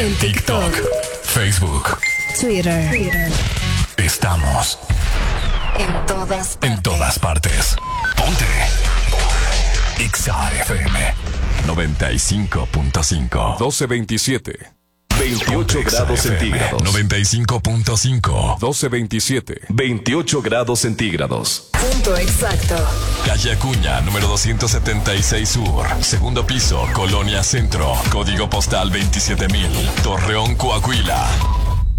En TikTok, Facebook, Twitter. Estamos en todas partes. Ponte XAFM 95.5 1227 28 grados centígrados. 95.5 1227 28 grados centígrados. Punto exacto. Calle Acuña, número 276 Sur. Segundo piso, Colonia Centro. Código postal 27000. Torreón, Coahuila.